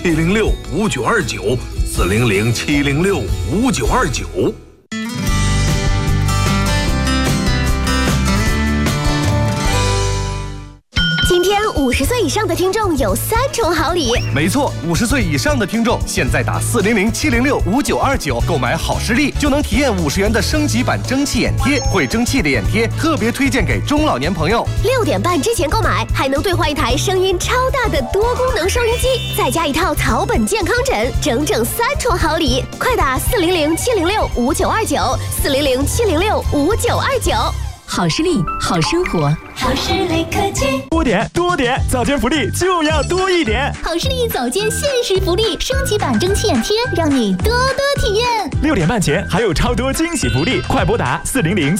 400-706-5929，400-706-5929。 今天50岁以上的听众有3重好礼。 没错，50岁以上的听众现在打400-706-5929购买好视力，就能体验50元的升级版蒸汽眼贴。会蒸汽的眼贴特别推荐给中老年朋友。 6点半之前购买，还能兑换一台声音超大的多功能收音机，再加一套草本健康枕，整整3重好礼！快打400-706-5929，400-706-5929。 好视力，好生活， 好视力科技。 多点，早间福利就要多一点。 好视力早间限时福利，升级版蒸汽眼贴，让你多多体验。 6点半前还有超多惊喜福利，快拨打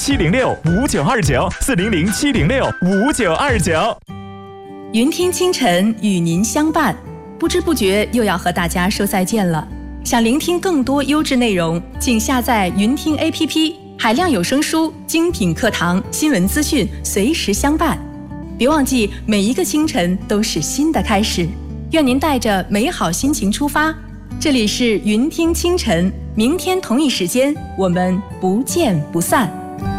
400-706-5929，400-706-5929。 云听清晨与您相伴，不知不觉又要和大家说再见了。想聆听更多优质内容，请下载云听 APP。海量有声书、精品课堂、新闻资讯随时相伴。别忘记，每一个清晨都是新的开始。愿您带着美好心情出发。这里是云听清晨，明天同一时间我们不见不散。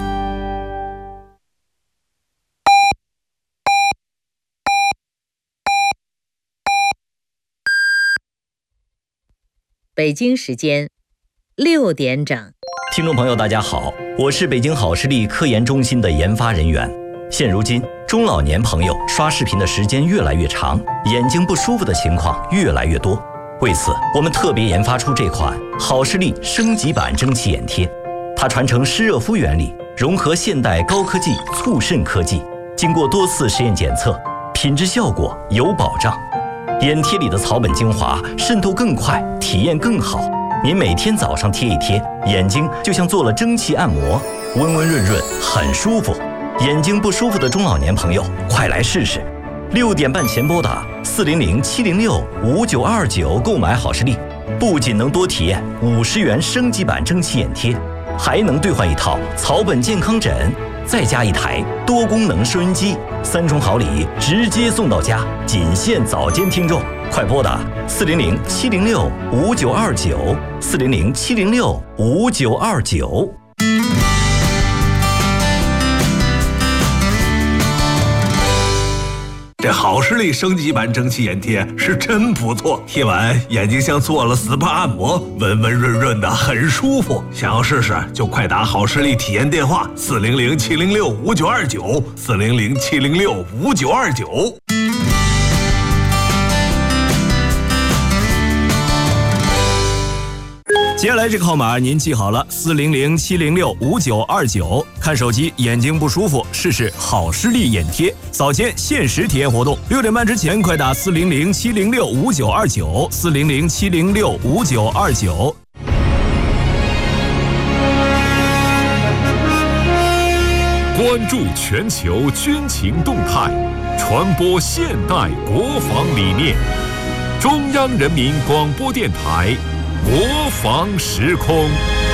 北京时间6点整。 听众朋友大家好，我是北京好视力科研中心的研发人员。现如今中老年朋友刷视频的时间越来越长，眼睛不舒服的情况越来越多。为此我们特别研发出这款好视力升级版蒸汽眼贴，它传承湿热敷原理，融合现代高科技促渗科技，经过多次实验检测，品质效果有保障。眼贴里的草本精华渗透更快，体验更好。您每天早上贴一贴，眼睛就像做了蒸汽按摩，温温润润，很舒服。眼睛不舒服的中老年朋友，快来试试。6点半前拨打400-706-5929购买好视力，不仅能多体验50元升级版蒸汽眼贴，还能兑换一套草本健康枕，再加一台多功能收音机，3重好礼直接送到家，仅限早间听众。快拨打400-706-5929，400-706-5929。 这好视力升级版蒸汽眼贴是真不错，贴完眼睛像做了 SPA 按摩，温温润润的，很舒服。想要试试就快打好视力体验电话400-706-5929，400-706-5929。 接下来这个号码您记好了，400-706-5929。看手机眼睛不舒服，试试好视力眼贴，早间限时体验活动。6点半之前快打400-706-5929，400-706-5929。 关注全球军情动态，传播现代国防理念。中央人民广播电台国防时空。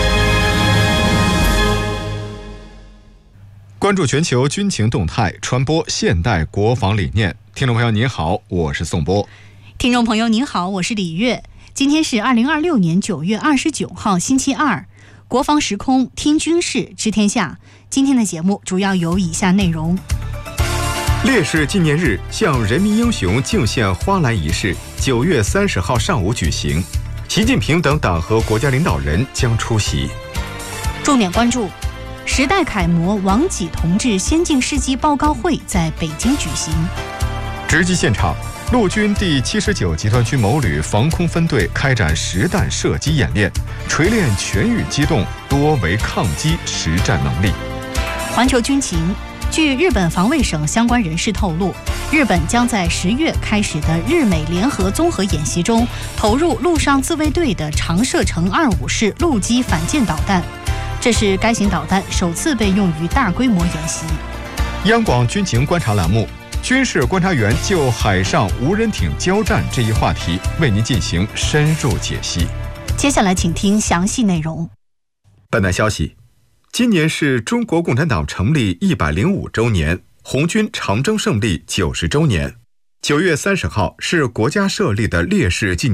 关注全球军情动态，传播现代国防理念。听众朋友您好，我是宋波。 听众朋友您好，我是李月。今天是2026年9月29号星期二，国防时空听军事知天下。今天的节目主要有以下内容： 烈士纪念日向人民英雄敬献花篮仪式9月30号上午举行，习近平等党和国家领导人将出席。 重点关注时代楷模王启同志先进事迹报告会在北京举行。 直击现场，陆军第79集团军某旅防空分队开展实弹射击演练，锤炼全域机动多维抗击实战能力。 环球军情，据日本防卫省相关人士透露，日本将在10月开始的日美联合综合演习中投入陆上自卫队的长射程25式陆基反舰导弹，这是该型导弹首次被用于大规模演习。 央广军情观察栏目，军事观察员就海上无人艇交战这一话题为您进行深入解析。 接下来请听详细内容。 本台消息，今年是中国共产党成立105周年，红军长征胜利90周年。9月30号是国家设立的烈士纪念